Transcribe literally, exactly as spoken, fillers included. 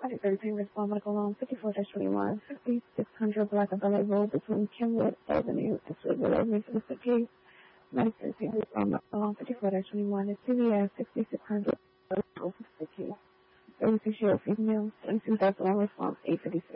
Project thirty-three, respond medical loan fifty-four twenty-one, fifty-six hundred Black Valley Road between Kenwood Avenue and Sweetwood Avenue for the city. Medical thirty-three, respond medical loan fifty-four twenty-one, is C V S sixty-six hundred for the city. thirty-six year old female, twenty-two thousand response eight fifty-six.